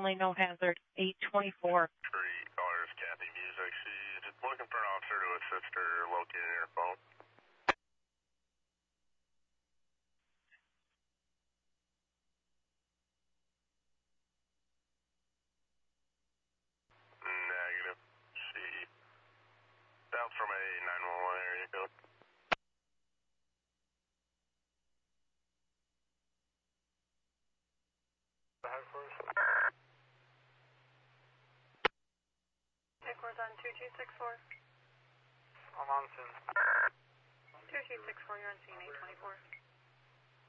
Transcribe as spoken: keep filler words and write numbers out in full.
only, no hazard, eight twenty-four. Three callers, Kathy Music. She's just looking for an officer to assist her locating her phone. Negative. She dialed from a nine one one area code. Headquarters on two two six four. I'm on soon. two two six four, you're on scene eight twenty-four.